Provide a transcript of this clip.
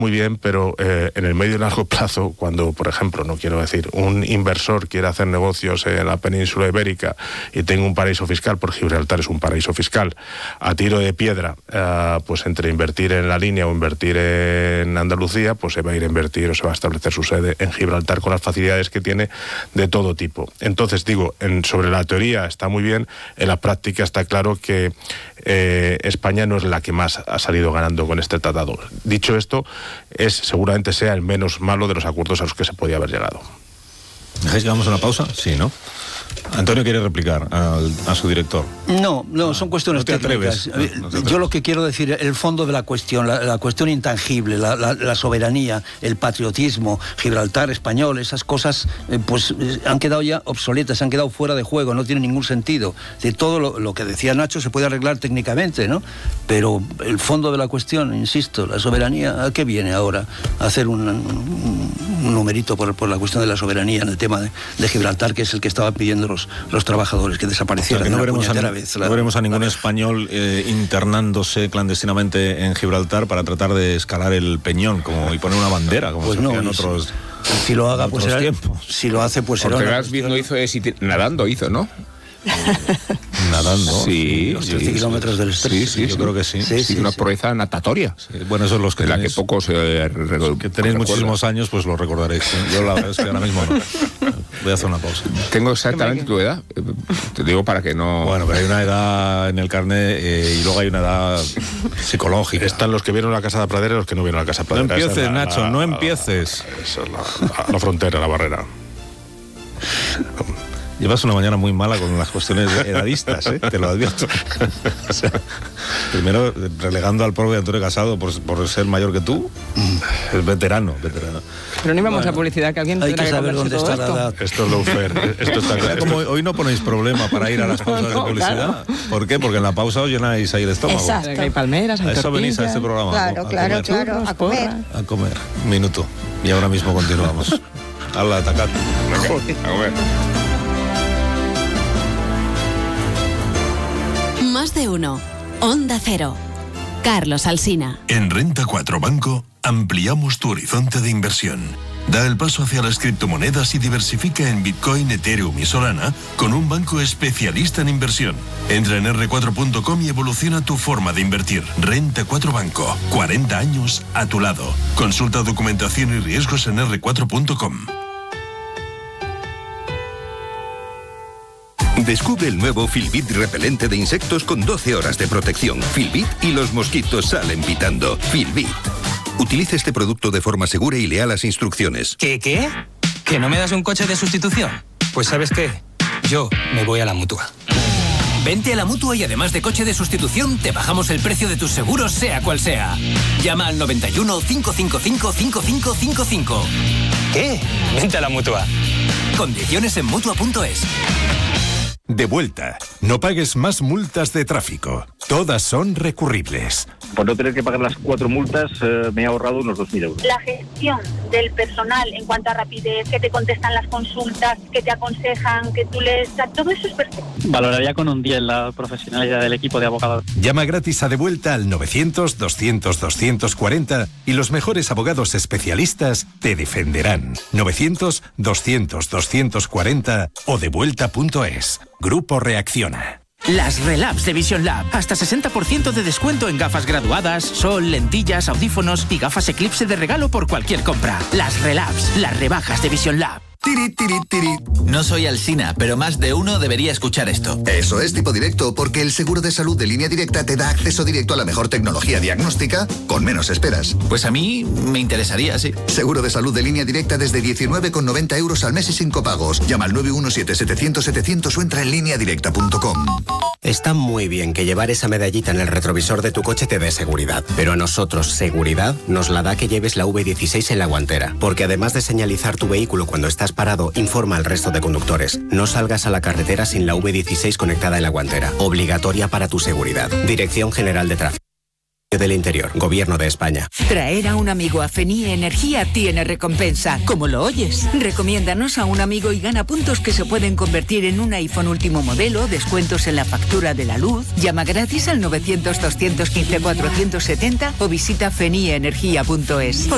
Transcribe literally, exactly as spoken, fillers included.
muy bien, pero eh, en el medio y largo plazo, cuando, por ejemplo, no quiero decir, un inversor quiere hacer negocios en la península ibérica y tenga un paraíso fiscal, porque Gibraltar es un paraíso fiscal, a tiro de piedra, eh, pues entre invertir en la línea o invertir en Andalucía, pues se va a ir a invertir o se va a establecer su sede en Gibraltar con las facilidades que tiene de todo tipo. Entonces, digo, en, sobre la teoría está muy bien, en la práctica está claro que eh, España no es la que más ha salido ganando con este tratado. Dicho esto, es seguramente sea el menos malo de los acuerdos a los que se podía haber llegado. ¿Dejáis que hagamos una pausa? Sí, ¿no? Antonio quiere replicar al, a su director. No, no, son cuestiones no te técnicas. Atreves, no, no te atreves. Yo lo que quiero decir, el fondo de la cuestión, la, la cuestión intangible, la, la, la soberanía, el patriotismo, Gibraltar español, esas cosas, eh, pues eh, han quedado ya obsoletas, han quedado fuera de juego, no tienen ningún sentido. De todo lo, lo que decía Nacho se puede arreglar técnicamente, ¿no? Pero el fondo de la cuestión, insisto, la soberanía, ¿a qué viene ahora? A hacer un, un, un numerito por, por la cuestión de la soberanía en el tema de, de Gibraltar, que es el que estaba pidiendo los, los trabajadores que desaparecieran. O sea, que no, veremos a, vez, la, no veremos a ningún la... español eh, internándose clandestinamente en Gibraltar para tratar de escalar el peñón como, y poner una bandera, como pues se no, hacía en otros, si lo haga, pues será, tiempos. Si lo hace, pues será. Porque Gasby no hizo es nadando, hizo, ¿no? Nadando. Sí, los trece kilómetros del estrecho. Sí, sí, yo sí. creo que sí. Sí, sí, sí una sí. proeza natatoria. Sí. Bueno, eso es los que de la tenéis, que pocos eh, los que tenéis muchísimos años, pues lo recordaréis. Yo la verdad es que ahora mismo no. Voy a hacer una pausa. Tengo exactamente tu edad. Te digo para que no. Bueno, pero hay una edad en el carnet eh, y luego hay una edad psicológica. Están los que vieron la Casa de Pradera y los que no vieron la Casa de Pradera. No empieces, la, Nacho, la, no la, empieces. Esa es la, la, la frontera, la barrera. Llevas una mañana muy mala con las cuestiones edadistas, ¿eh? Te lo advierto. O sea, primero, relegando al pobre Antonio Casado por, por ser mayor que tú, es veterano, veterano. Pero no íbamos bueno, a publicidad, que alguien hay tendrá que que saber dónde está esto. la edad. Esto es lawfare. Esto está claro. Como hoy no ponéis problema para ir a las pausas No, de publicidad. claro. ¿Por qué? Porque en la pausa os llenáis ahí el estómago. Exacto. Hay palmeras, hay A eso tortillas. venís a este programa. Claro, a claro, comer. claro, Churros, a comer. porra. A comer. Un minuto. Y ahora mismo continuamos. Habla, atacad. A ver. Más de uno. Onda Cero. Carlos Alsina. En Renta cuatro Banco ampliamos tu horizonte de inversión. Da el paso hacia las criptomonedas y diversifica en Bitcoin, Ethereum y Solana con un banco especialista en inversión. Entra en erre cuatro punto com y evoluciona tu forma de invertir. Renta cuatro Banco. cuarenta años a tu lado. Consulta documentación y riesgos en erre cuatro punto com. Descubre el nuevo Filbit repelente de insectos con doce horas de protección. Filbit y los mosquitos salen pitando. Filbit. Utilice este producto de forma segura y lea las instrucciones. ¿Qué, qué? ¿Que no me das un coche de sustitución? Pues ¿sabes qué? Yo me voy a la Mutua. Vente a la Mutua y además de coche de sustitución, te bajamos el precio de tus seguros, sea cual sea. Llama al noventa y uno, cinco cinco cinco, cinco cinco cinco cinco. ¿Qué? Vente a la Mutua. Condiciones en Mutua punto es. De vuelta. No pagues más multas de tráfico. Todas son recurribles. Por no tener que pagar las cuatro multas, eh, me he ahorrado unos dos mil euros. La gestión del personal en cuanto a rapidez, que te contestan las consultas, que te aconsejan, que tú les... Todo eso es perfecto. Valoraría con un diez la profesionalidad del equipo de abogados. Llama gratis a De Vuelta al novecientos, doscientos, doscientos cuarenta y los mejores abogados especialistas te defenderán. novecientos, doscientos, doscientos cuarenta o devuelta punto es. Grupo Reacciona. Las Relabs de Vision Lab. Hasta sesenta por ciento de descuento en gafas graduadas, sol, lentillas, audífonos y gafas Eclipse de regalo por cualquier compra. Las Relabs, las rebajas de Vision Lab. Tiri, tiri, tiri. No soy Alsina, pero más de uno debería escuchar esto. Eso es Tipo Directo, porque el seguro de salud de Línea Directa te da acceso directo a la mejor tecnología diagnóstica con menos esperas. Pues a mí me interesaría, sí. Seguro de salud de Línea Directa desde diecinueve con noventa euros al mes y sin copagos. Llama al nueve uno siete, setecientos, setecientos o entra en línea directa punto com. Está muy bien que llevar esa medallita en el retrovisor de tu coche te dé seguridad, pero a nosotros seguridad nos la da que lleves la V dieciséis en la guantera, porque además de señalizar tu vehículo cuando estás parado, informa al resto de conductores. No salgas a la carretera sin la V dieciséis conectada en la guantera. Obligatoria para tu seguridad. Dirección General de Tráfico del Interior, Gobierno de España. Traer a un amigo a Fenie Energía tiene recompensa, como lo oyes. Recomiéndanos a un amigo y gana puntos que se pueden convertir en un iPhone último modelo, descuentos en la factura de la luz. Llama gratis al novecientos, doscientos quince, cuatrocientos setenta o visita fenie energía punto es.